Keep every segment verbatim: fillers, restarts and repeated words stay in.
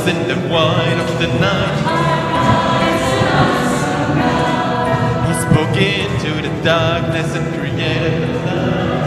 in the white of the night. He spoke into the darkness and created the light.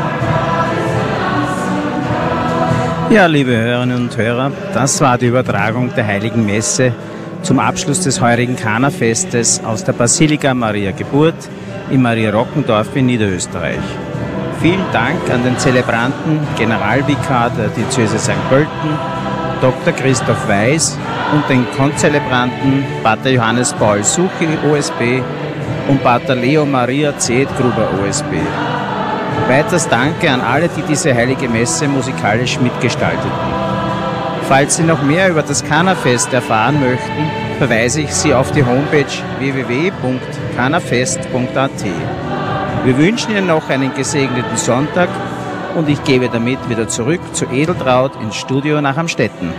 Ja, liebe Hörerinnen und Hörer, das war die Übertragung der Heiligen Messe zum Abschluss des heurigen Kana-Festes aus der Basilika Maria Geburt in Maria Rockendorf in Niederösterreich. Vielen Dank an den Zelebranten, Generalvikar der Diözese Sankt Pölten, Doktor Christoph Weiß und den Konzelebranten Pater Johannes Paul Suchi, O S B, und Pater Leo Maria Zedgruber, O S B. Weiters Danke an alle, die diese heilige Messe musikalisch mitgestalteten. Falls Sie noch mehr über das Kana-Fest erfahren möchten, verweise ich Sie auf die Homepage w w w punkt kanafest punkt a t. Wir wünschen Ihnen noch einen gesegneten Sonntag und ich gebe damit wieder zurück zu Edeltraud ins Studio nach Amstetten.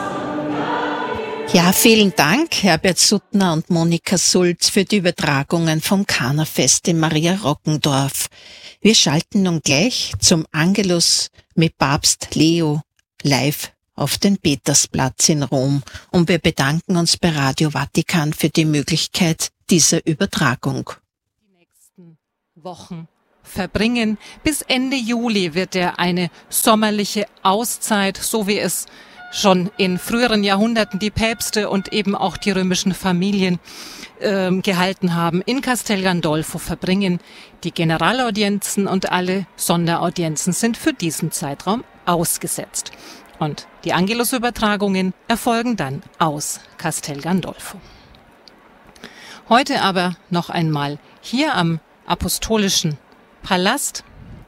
Ja, vielen Dank, Herbert Suttner und Monika Sulz, für die Übertragungen vom Kana-Fest in Maria Rockendorf. Wir schalten nun gleich zum Angelus mit Papst Leo live auf den Petersplatz in Rom und wir bedanken uns bei Radio Vatikan für die Möglichkeit dieser Übertragung. Die nächsten Wochen verbringen. Bis Ende Juli wird er eine sommerliche Auszeit, so wie es schon in früheren Jahrhunderten die Päpste und eben auch die römischen Familien äh, gehalten haben, in Castel Gandolfo verbringen. Die Generalaudienzen und alle Sonderaudienzen sind für diesen Zeitraum ausgesetzt. Und die Angelusübertragungen erfolgen dann aus Castel Gandolfo. Heute aber noch einmal hier am Apostolischen Palast.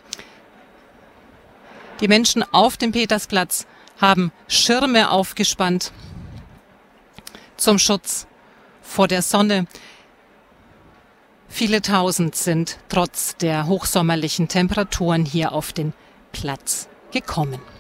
Die Menschen auf dem Petersplatz haben Schirme aufgespannt zum Schutz vor der Sonne. Viele Tausend sind trotz der hochsommerlichen Temperaturen hier auf den Platz gekommen.